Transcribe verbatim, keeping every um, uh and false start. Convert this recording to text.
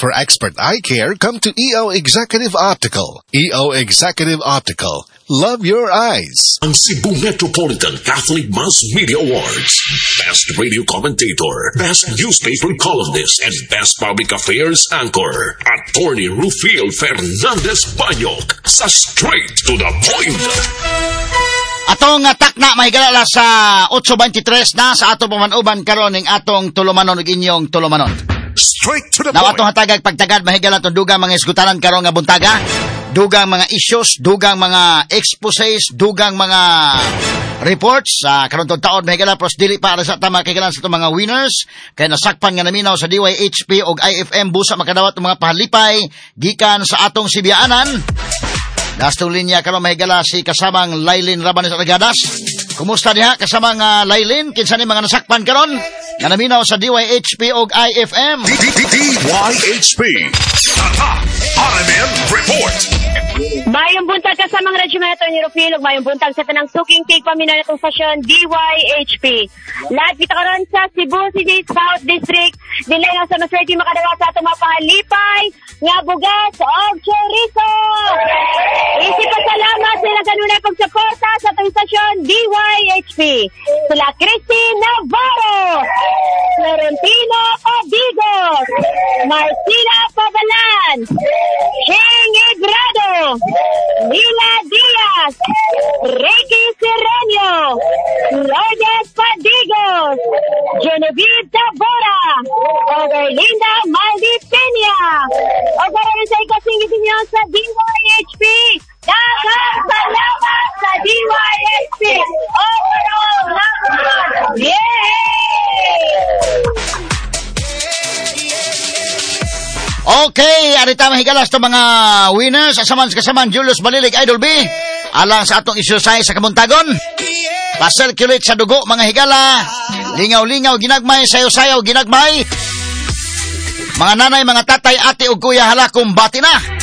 For expert eye care, come to E O Executive Optical. E O Executive Optical. Love your eyes. Ang Cebu Metropolitan Catholic Mass Media Awards. Best Radio Commentator, Best Newspaper Columnist, and Best Public Affairs Anchor. Attorney Rufil Fernandez Bayok sa Straight to the Point. Atong atak na mahigala sa eight twenty-three na sa ato pamanuban karon ning atong tulumanon ug inyong tulumanon. Straight to the Now, point. atong hatagag pagtagad mahigala itong dugang mga isgutanan karon nga buntaga, dugang mga issues, dugang mga exposés, dugang mga reports sa uh, karon tong taon mahigala pros dili para sa tama kay sa itong mga winners kay nasakpan nga naminaw sa D Y H P ug I F M busa makadawat ng mga pahalipay gikan sa atong Sibiyaanan. Gastong linya karon mahigala si kasamang Lailin Rabanes Argadas. Kumusta diha kasamang uh, Lailin? Kinsa ni mga nasakpan karon nga naminaw sa D Y H P ug I F M? D Y H P Tata R M M Report. Mayong buntag ka sa mga regimento ni Rufil ug mayong buntag sa tanang suking cake paminaw natong stasyon D Y H P. Lahat kita karon sa Cebu City South District dili nga sa maswerte makadawat sa atong mapahalipay nga bugas og chorizo. Isip pa salamat sila kanunay pagsuporta sa atong stasyon D Y H P. Sila Christine Navarro, Florentino Odigos, Marcina Pabalan, Cheng Egrado, Nila Diaz, Ricky Serranio, Lourdes Padigos, Genevieve Tabora, Overlinda Maldipenia, o karami sa ikasingit niyo sa D Y H P. Daghang salamat sa D Y H P. Overall lahat. Yay! Okay, arita mahigalas to mga winners asaman sa kasaman Julius Balilig Idol B alang sa atong isusay sa kamuntagon. Pa-circulate sa dugo mga higala, lingaw-lingaw ginagmay, sayo-sayaw ginagmay. Mga nanay, mga tatay, ate ug kuya hala kumbati na.